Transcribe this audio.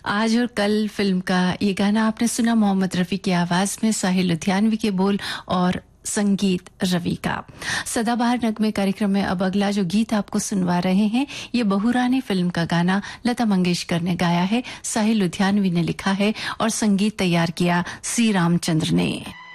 आज और कल फिल्म का ये गाना आपने सुना मोहम्मद रफी की आवाज में, साहिल लुधियानवी के बोल और संगीत रवि का। सदाबहार नगमे कार्यक्रम में अब अगला जो गीत आपको सुनवा रहे हैं, ये बहुरानी फिल्म का गाना लता मंगेशकर ने गाया है, साहिल लुधियानवी ने लिखा है और संगीत तैयार किया सी रामचंद्र ने।